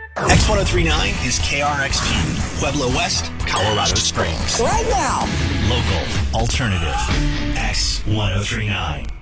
X1039 is KRXP, Pueblo West, Colorado Springs. Right now. Local, alternative, X1039.